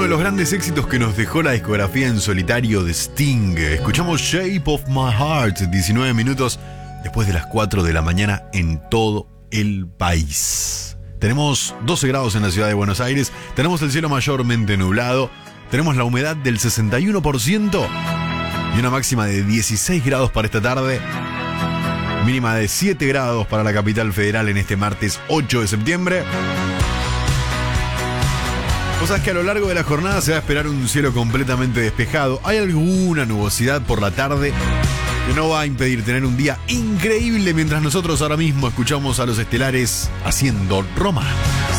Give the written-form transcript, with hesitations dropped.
de los grandes éxitos que nos dejó la discografía en solitario de Sting. Escuchamos Shape of My Heart, 19 minutos después de las 4 de la mañana en todo el país. Tenemos 12 grados en la ciudad de Buenos Aires, tenemos el cielo mayormente nublado, tenemos la humedad del 61% y una máxima de 16 grados para esta tarde, mínima de 7 grados para la capital federal en este martes 8 de septiembre. Vos sabés que a lo largo de la jornada se va a esperar un cielo completamente despejado. Hay alguna nubosidad por la tarde que no va a impedir tener un día increíble mientras nosotros ahora mismo escuchamos a Los Estelares haciendo Roma.